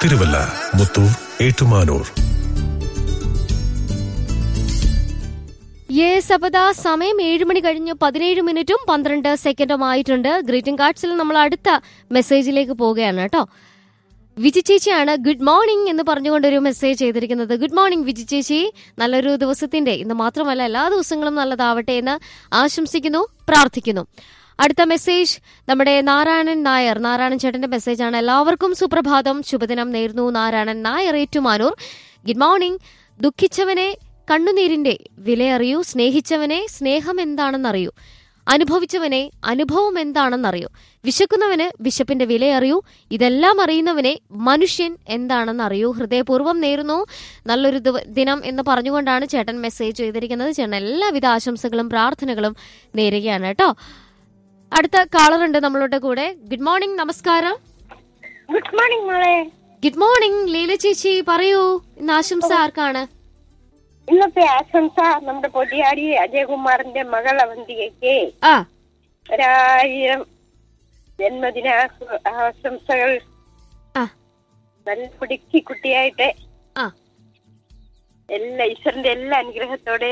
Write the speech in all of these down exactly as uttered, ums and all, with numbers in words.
Thiruvalla, Muthoor, Ettumanoor. Yes, അപ്പതാ സമയം ഏഴ് മണി കഴിഞ്ഞ് പതിനേഴ് മിനിറ്റും പന്ത്രണ്ട് സെക്കൻഡും ആയിട്ടുണ്ട്. ഗ്രീറ്റിംഗ് കാർഡ്സിൽ നമ്മൾ അടുത്ത മെസ്സേജിലേക്ക് പോവുകയാണ് കേട്ടോ. വിജി ചേച്ചിയാണ് ഗുഡ് മോർണിംഗ് എന്ന് പറഞ്ഞുകൊണ്ടൊരു മെസ്സേജ് ചെയ്തിരിക്കുന്നത്. ഗുഡ് മോർണിംഗ് വിജി ചേച്ചി, നല്ലൊരു ദിവസത്തിന്റെ, ഇന്ന് മാത്രമല്ല എല്ലാ ദിവസങ്ങളും നല്ലതാവട്ടെ എന്ന് ആശംസിക്കുന്നു, പ്രാർത്ഥിക്കുന്നു. അടുത്ത മെസ്സേജ് നമ്മുടെ നാരായണൻ നായർ, നാരായണൻ ചേട്ടന്റെ മെസ്സേജാണ്. എല്ലാവർക്കും സുപ്രഭാതം, ശുഭദിനം നേരുന്നു. നാരായണൻ നായർ, ഏറ്റുമാനൂർ. Good morning. ദുഃഖിച്ചവനെ കണ്ണുനീരിന്റെ വിലയറിയൂ, സ്നേഹിച്ചവനെ സ്നേഹം എന്താണെന്നറിയൂ, അനുഭവിച്ചവനെ അനുഭവം എന്താണെന്നറിയൂ, വിശക്കുന്നവന് വിശപ്പിന്റെ വിലയറിയൂ, ഇതെല്ലാം അറിയുന്നവനെ മനുഷ്യൻ എന്താണെന്നറിയൂ. ഹൃദയപൂർവ്വം നേരുന്നു നല്ലൊരു ദിനം എന്ന് പറഞ്ഞുകൊണ്ടാണ് ചേട്ടൻ മെസ്സേജ് ചെയ്തിരിക്കുന്നത്. ചേട്ടൻ എല്ലാവിധ ആശംസകളും പ്രാർത്ഥനകളും നേരുകയാണ് കേട്ടോ. അടുത്ത കാളർ ഉണ്ട് നമ്മളുടെ കൂടെ. ഗുഡ് മോർണിംഗ്, നമസ്കാരം. ഗുഡ് മോർണിംഗ് മോളെ. ഗുഡ് മോർണിംഗ് ലീല ചേച്ചി, പറയൂ ഇന്ന് ആശംസ ആർക്കാണ്? ഇന്നത്തെ ആശംസ നമ്മുടെ പൊടിയാടി അജയകുമാറിന്റെ മകൾ അവന്തികയ്ക്ക് ഒരായിരം ജന്മദിന ആശംസകൾ. നല്ല പിടിക്കി കുട്ടിയായിട്ട് എല്ലാ ഈശ്വരന്റെ എല്ലാ അനുഗ്രഹത്തോടെ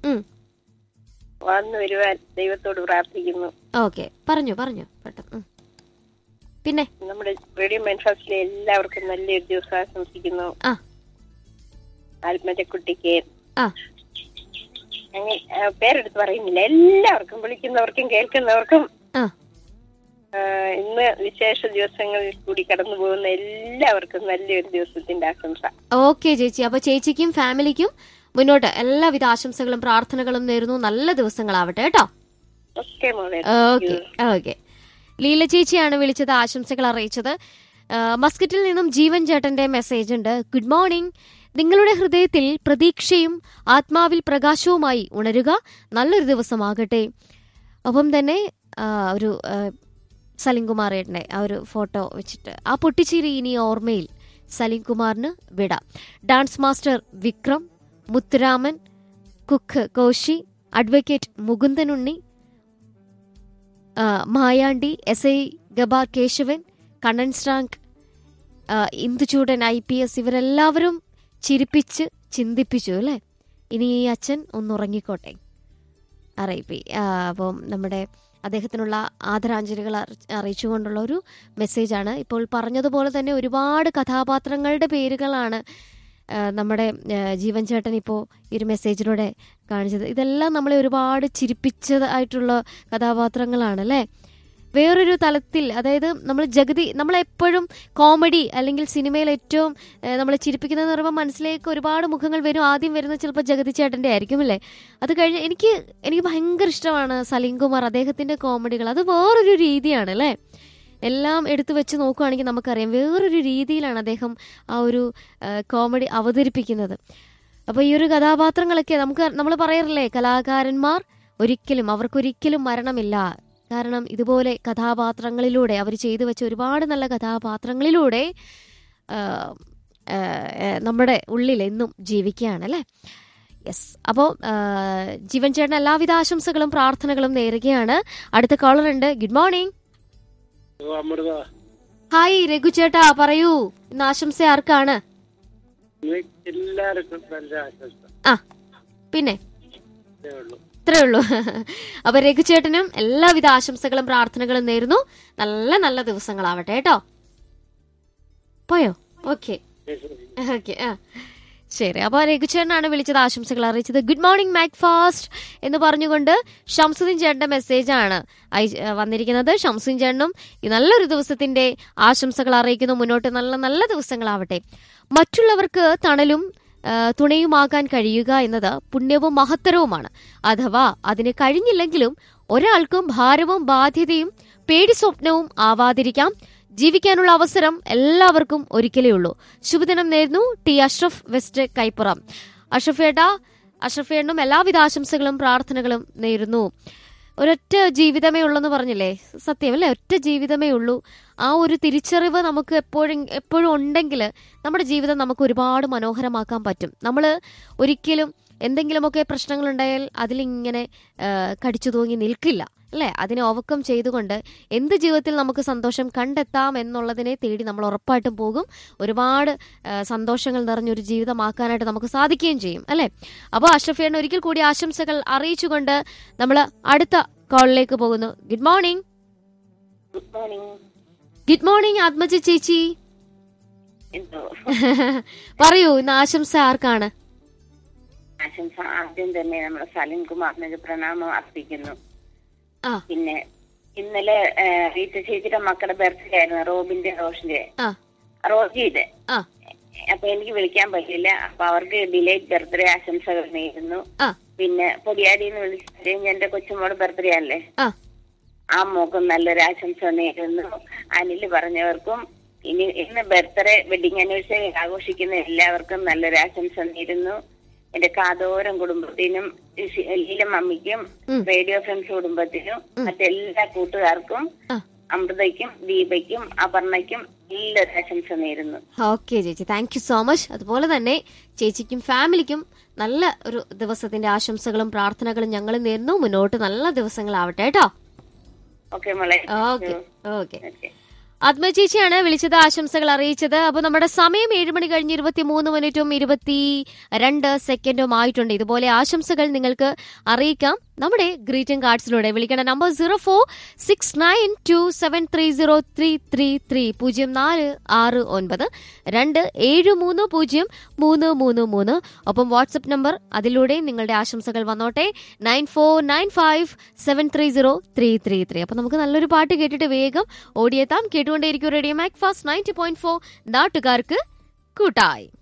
വന്നു വരുവാൻ ദൈവത്തോട് പ്രാർത്ഥിക്കുന്നു. ഓക്കെ, പറഞ്ഞു പറഞ്ഞു പെട്ടെന്ന്. പിന്നെ നമ്മുടെ റേഡിയോ മെൻഫാസിലെ എല്ലാവർക്കും നല്ലൊരു ദിവസം ആശംസിക്കുന്നു. ആത്മജക്കുട്ടിക്ക് അങ്ങനെ പേരെടുത്ത് പറയുന്നില്ല, എല്ലാവർക്കും വിളിക്കുന്നവർക്കും കേൾക്കുന്നവർക്കും ഇന്ന് വിശേഷ ദിവസങ്ങളിൽ കൂടി കടന്നു പോകുന്ന എല്ലാവർക്കും നല്ലൊരു ദിവസത്തിന്റെ ആശംസ. ഓക്കെ ചേച്ചി, അപ്പൊ ചേച്ചിക്കും ഫാമിലിക്കും മുന്നോട്ട് എല്ലാവിധ ആശംസകളും പ്രാർത്ഥനകളും നേരുന്നു. നല്ല ദിവസങ്ങളാവട്ടെ കേട്ടോ. ഓക്കെ മോളെ. Okay okay. ലീല ചേച്ചിയാണ് വിളിച്ചത്, ആശംസകൾ അറിയിച്ചത്. മസ്കറ്റിൽ നിന്നും ജീവൻ ചേട്ടന്റെ മെസ്സേജ് ഉണ്ട്. Good morning. നിങ്ങളുടെ ഹൃദയത്തിൽ പ്രതീക്ഷയും ആത്മാവിൽ പ്രകാശവുമായി ഉണരുക, നല്ലൊരു ദിവസമാകട്ടെ. ഒപ്പം തന്നെ ഒരു സലിംകുമാറേട്ടൻ്റെ ആ ഒരു ഫോട്ടോ വെച്ചിട്ട് ആ പൊട്ടിച്ചിരി ഇനി ഓർമ്മയിൽ സലിംകുമാറിന് വിട. Dance master Vikram, Muthuraman, cook Koshy, advocate Mukundanunni, Mayandi, S I ഗബാർ Keshavan, Kannan സ്റ്റാങ്ക്, Induchoodan I P S, ഇവരെല്ലാവരും ചിരിപ്പിച്ച് ചിന്തിപ്പിച്ചു അല്ലേ. ഇനി ഈ അച്ഛൻ ഒന്നുറങ്ങിക്കോട്ടെ, അറിയിപ്പി. അപ്പം നമ്മുടെ അദ്ദേഹത്തിനുള്ള ആദരാഞ്ജലികൾ അറിയിച്ചുകൊണ്ടുള്ള ഒരു മെസ്സേജാണ്. ഇപ്പോൾ പറഞ്ഞതുപോലെ തന്നെ ഒരുപാട് കഥാപാത്രങ്ങളുടെ പേരുകളാണ് നമ്മുടെ ജീവൻ ചേട്ടൻ ഇപ്പോൾ ഈ ഒരു മെസ്സേജിലൂടെ കാണിച്ചത്. ഇതെല്ലാം നമ്മളെ ഒരുപാട് ചിരിപ്പിച്ചതായിട്ടുള്ള കഥാപാത്രങ്ങളാണ് അല്ലേ. വേറൊരു തലത്തിൽ, അതായത് നമ്മൾ ജഗതി, നമ്മളെപ്പോഴും കോമഡി അല്ലെങ്കിൽ സിനിമയിൽ ഏറ്റവും നമ്മളെ ചിരിപ്പിക്കുന്നതെന്ന് പറയുമ്പോൾ മനസ്സിലേക്ക് ഒരുപാട് മുഖങ്ങൾ വരും. ആദ്യം വരുന്നത് ചിലപ്പോൾ ജഗതി ചേട്ടൻ്റെ ആയിരിക്കും അല്ലേ. അത് കഴിഞ്ഞ് എനിക്ക് എനിക്ക് ഭയങ്കര ഇഷ്ടമാണ് സലീംകുമാർ, അദ്ദേഹത്തിൻ്റെ കോമഡികൾ. അത് വേറൊരു രീതിയാണ് അല്ലേ. എല്ലാം എടുത്തു വെച്ച് നോക്കുകയാണെങ്കിൽ നമുക്കറിയാം വേറൊരു രീതിയിലാണ് അദ്ദേഹം ആ ഒരു കോമഡി അവതരിപ്പിക്കുന്നത്. അപ്പോൾ ഈ ഒരു കഥാപാത്രങ്ങളൊക്കെ നമുക്ക് നമ്മൾ പറയാറില്ലേ, കലാകാരന്മാർ ഒരിക്കലും അവർക്കൊരിക്കലും മരണമില്ല. കാരണം ഇതുപോലെ കഥാപാത്രങ്ങളിലൂടെ അവർ ചെയ്തു വെച്ച ഒരുപാട് നല്ല കഥാപാത്രങ്ങളിലൂടെ നമ്മുടെ ഉള്ളിൽ എന്നും ജീവിക്കുകയാണ് അല്ലേ. യെസ്, അപ്പോൾ ജീവൻ ചേട്ടൻ എല്ലാവിധ ആശംസകളും പ്രാർത്ഥനകളും നേരുകയാണ്. അടുത്ത കോളർ ഉണ്ട്. Good morning. ഹായ് രഘു ചേട്ടാ, പറയൂ ഇന്ന് ആശംസ ആർക്കാണ്? ആ പിന്നെ ഇത്രേ ഉള്ളൂ. അപ്പൊ രഘുചേട്ടനും എല്ലാവിധ ആശംസകളും പ്രാർത്ഥനകളും നേരുന്നു. നല്ല നല്ല ദിവസങ്ങളാവട്ടെ കേട്ടോ. പോയോ? ഓക്കെ ഓക്കെ ആ ശരി. അപ്പോൾ രഘുചേട്ടനാണ് വിളിച്ചത്, ആശംസകൾ അറിയിച്ചത്. ഗുഡ് മോർണിംഗ് മാക് ഫാസ്റ്റ് എന്ന് പറഞ്ഞുകൊണ്ട് ഷംസുദ്ദീൻ ചേട്ടന്റെ മെസ്സേജാണ് വന്നിരിക്കുന്നത്. ഷംസുദ്ദീൻ ചേട്ടനും ഈ നല്ലൊരു ദിവസത്തിന്റെ ആശംസകൾ അറിയിക്കുന്നു. മുന്നോട്ട് നല്ല നല്ല ദിവസങ്ങളാവട്ടെ. മറ്റുള്ളവർക്ക് തണലും തുണയുമാകാൻ കഴിയുക എന്നത് പുണ്യവും മഹത്തരവുമാണ്. അഥവാ അതിന് കഴിഞ്ഞില്ലെങ്കിലും ഒരാൾക്കും ഭാരവും ബാധ്യതയും പേടി സ്വപ്നവും ആവാതിരിക്കാം. ജീവിക്കാനുള്ള അവസരം എല്ലാവർക്കും ഒരിക്കലേ ഉള്ളൂ. ശുഭദിനം നേരുന്നു. T Ashraf, west Kaippuram. അഷ്റഫേട്ടാ, അഷ്റഫേട്ടനും എല്ലാവിധ ആശംസകളും പ്രാർത്ഥനകളും നേരുന്നു. ഒരൊറ്റ ജീവിതമേ ഉള്ളെന്ന് പറഞ്ഞില്ലേ, സത്യം അല്ലേ. ഒറ്റ ജീവിതമേ ഉള്ളൂ. ആ ഒരു തിരിച്ചറിവ് നമുക്ക് എപ്പോഴും എപ്പോഴും ഉണ്ടെങ്കിൽ നമ്മുടെ ജീവിതം നമുക്ക് ഒരുപാട് മനോഹരമാക്കാൻ പറ്റും. നമ്മൾ ഒരിക്കലും എന്തെങ്കിലുമൊക്കെ പ്രശ്നങ്ങളുണ്ടായാൽ അതിലിങ്ങനെ കടിച്ചു തൂങ്ങി നിൽക്കില്ല. അല്ലേ? അതിനെ ഓവർകം ചെയ്തുകൊണ്ട് എന്ത് ജീവിതത്തിൽ നമുക്ക് സന്തോഷം കണ്ടെത്താം എന്നുള്ളതിനെ തേടി നമ്മൾ ഉറപ്പായിട്ടും പോകും. ഒരുപാട് സന്തോഷങ്ങൾ നിറഞ്ഞൊരു ജീവിതമാക്കാനായിട്ട് നമുക്ക് സാധിക്കുകയും ചെയ്യും, അല്ലേ? അപ്പോൾ അഷ്റഫിയാണ് ഒരിക്കൽ കൂടി ആശംസകൾ അറിയിച്ചുകൊണ്ട് നമ്മൾ അടുത്ത കോളിലേക്ക് പോകുന്നു. Good morning. Good morning. Good morning Athmaja ചേച്ചി. പറയൂ, ഇന്ന് ആശംസ ആർക്കാണ്? ആശംസ ആദ്യം തന്നെ നമ്മുടെ സലിൻ കുമാറിനൊരു പ്രണാമം അർപ്പിക്കുന്നു. പിന്നെ ഇന്നലെ റീറ്റ ചേച്ചിയുടെ മക്കളുടെ ബർത്ത്ഡേ ആയിരുന്നു, റോബിന്റെ റോഷിന്റെ റോജിയുടെ. അപ്പൊ എനിക്ക് വിളിക്കാൻ പറ്റില്ല. അപ്പൊ അവർക്ക് ഡിലേറ്റ് ബർത്ത്ഡേ ആശംസകൾ നേരുന്നു. പിന്നെ പൊടിയാടിന്ന് വിളിച്ചിട്ട് എന്റെ കൊച്ചുമോടെ ബർത്ത്ഡേ അല്ലേ, ആ മോക്കും നല്ലൊരു ആശംസ നേരുന്നു. അനില് പറഞ്ഞവർക്കും ഇനി ഇന്ന് ബർത്ത്ഡേ വെഡിങ് ആനിവേഴ്സറി ആഘോഷിക്കുന്ന എല്ലാവർക്കും നല്ലൊരു ആശംസ നേരുന്നു. എന്റെ കാതോരം കുടുംബത്തിനും ലീലമ്മയ്ക്കും റേഡിയോ ഫ്രണ്ട്സ് കുടുംബത്തിനും മറ്റെല്ലാ കൂട്ടുകാർക്കും അമൃതയ്ക്കും ദീപയ്ക്കും അപർണയ്ക്കും നല്ലൊരു ആശംസ നേരുന്നു. ഓക്കെ ചേച്ചി, താങ്ക് യു സോ മച്ച്. അതുപോലെ തന്നെ ചേച്ചിക്കും ഫാമിലിക്കും നല്ല ഒരു ദിവസത്തിന്റെ ആശംസകളും പ്രാർത്ഥനകളും ഞങ്ങൾ നേരുന്നു. മുന്നോട്ട് നല്ല ദിവസങ്ങളാവട്ടെ കേട്ടോ. ഓക്കെ മോളെ. Okay okay. ആത്മ ചേച്ചിയാണ് വിളിച്ചത്, ആശംസകൾ അറിയിച്ചത്. അപ്പൊ നമ്മുടെ സമയം ഏഴ് മണി കഴിഞ്ഞ് ഇരുപത്തി മൂന്ന് മിനിറ്റും ഇരുപത്തി രണ്ട് സെക്കൻഡും ആയിട്ടുണ്ട്. ഇതുപോലെ ആശംസകൾ നിങ്ങൾക്ക് അറിയിക്കാം നമ്മുടെ ഗ്രീറ്റിംഗ് കാർഡ്സിലൂടെ. വിളിക്കേണ്ട number zero four six nine to seven three zero three three three പൂജ്യം നാല് ആറ് ഒൻപത് രണ്ട് ഏഴ് മൂന്ന് പൂജ്യം മൂന്ന് മൂന്ന് മൂന്ന്. ഒപ്പം വാട്സ്ആപ്പ് നമ്പർ, അതിലൂടെ നിങ്ങളുടെ ആശംസകൾ വന്നോട്ടെ, nine four nine five seven three zero three three three. അപ്പൊ നമുക്ക് നല്ലൊരു പാട്ട് കേട്ടിട്ട് വേഗം ഓടിയെത്താം. കേട്ടുകൊണ്ടേയിരിക്കും radio Mac fast ninety point four, നാട്ടുകാർക്ക് കൂട്ടായി.